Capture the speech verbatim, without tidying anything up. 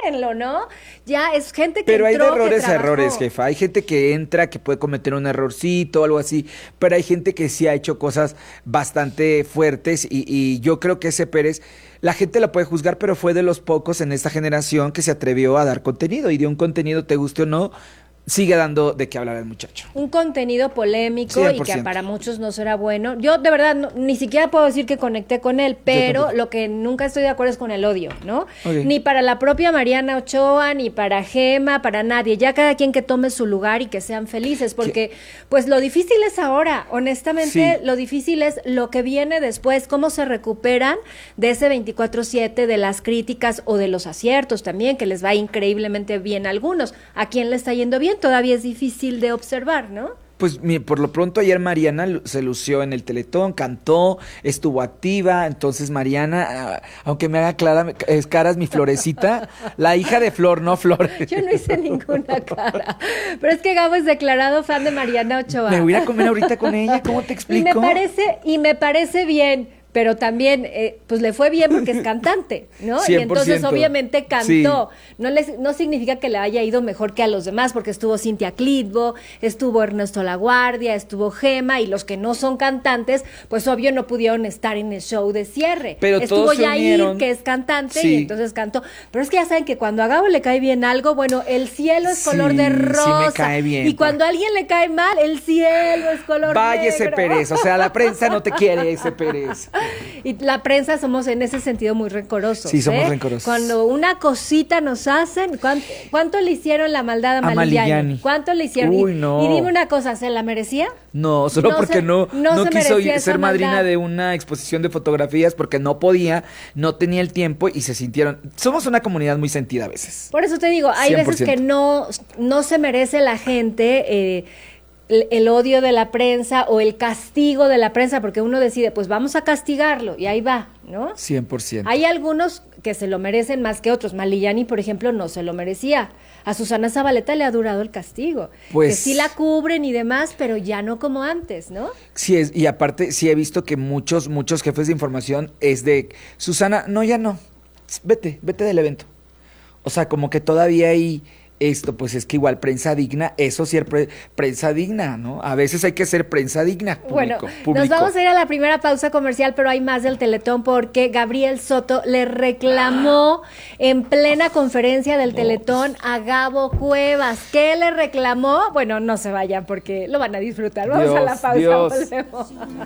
déjenlo, ¿no? Ya es gente que Pero hay de entró, que errores a trabajó. errores, jefa. Hay gente que entra, que puede cometer un errorcito o algo así, pero hay gente que sí ha hecho cosas bastante fuertes y, y yo creo que ese Pérez, la gente lo puede juzgar, pero fue de los pocos en esta generación que se atrevió a dar contenido y dio un contenido, te guste o no, sigue dando de qué hablar el muchacho. Un contenido polémico cien y por que ciento. para muchos no será bueno. Yo de verdad no- ni siquiera puedo decir que conecté con él, pero tampoco. lo que nunca estoy de acuerdo es con el odio, ¿no? Ok. Ni para la propia Mariana Ochoa, ni para Gema, para nadie. Ya cada quien que tome su lugar y que sean felices, porque pues lo difícil es ahora, honestamente, Sí. lo difícil es lo que viene después, cómo se recuperan de ese veinticuatro siete, de las críticas o de los aciertos también, que les va increíblemente bien a algunos. ¿A quién le está yendo bien? Todavía es difícil de observar, ¿no? Pues mi- por lo pronto ayer Mariana lu- se lució en el Teletón, cantó, estuvo activa, entonces Mariana, ah, aunque me haga clara, es caras mi florecita, la hija de Flor, no Flor. Yo no hice ninguna cara. Pero es que Gabo es declarado fan de Mariana Ochoa. Me voy a ir a comer ahorita con ella, ¿cómo te Y explico? me parece, y me parece bien, pero también, eh, pues le fue bien porque es cantante, ¿no? Y cien por ciento. entonces obviamente cantó. Sí. No les, no significa que le haya ido mejor que a los demás, porque estuvo Cintia Clitbo, estuvo Ernesto Laguardia, estuvo Gema, y los que no son cantantes, pues obvio no pudieron estar en el show de cierre. Pero estuvo todos se Yair, unieron. que es cantante, Sí. y entonces cantó. Pero es que ya saben que cuando a Gabo le cae bien algo, bueno, el cielo es Sí, color de sí me rosa. cae bien, y cuando a alguien le cae mal, el cielo es color Vaya negro. ese Pérez, o sea, la prensa no te quiere, ese Pérez. Y la prensa somos en ese sentido muy rencorosos. Sí, somos ¿eh? rencorosos. Cuando una cosita nos hacen, ¿cuánto, cuánto le hicieron la maldad a A Malignani? Malignani. ¿Cuánto le hicieron? Uy, y, no. y dime una cosa, ¿se la merecía? No, solo No porque se- no, no no, se quiso merecía ir- esa ser madrina maldad. de una exposición de fotografías porque no podía, no tenía el tiempo y se sintieron. Somos una comunidad muy sentida a veces. Por eso te digo, hay cien por veces que ciento. no, no se merece la gente eh, el, el odio de la prensa o el castigo de la prensa, porque uno decide, pues vamos a castigarlo, y ahí va, ¿no? cien por ciento. Hay algunos que se lo merecen más que otros. Malignani, por ejemplo, no se lo merecía. A Susana Zabaleta le ha durado el castigo. Pues- que sí la cubren y demás, pero ya no como antes, ¿no? Sí es, y aparte sí he visto que muchos, muchos jefes de información es de, Susana, no, ya no, vete, vete del evento. O sea, como que todavía hay esto, pues es que igual prensa digna, eso sí es pre- prensa digna, ¿no? A veces hay que ser prensa digna, público, Bueno, público. nos vamos a ir a la primera pausa comercial, pero hay más del Teletón porque Gabriel Soto le reclamó en plena conferencia del Teletón a Gabo Cuevas. ¿Qué le reclamó? Bueno, no se vayan porque lo van a disfrutar. Vamos a la Dios, pausa, Dios. volvemos.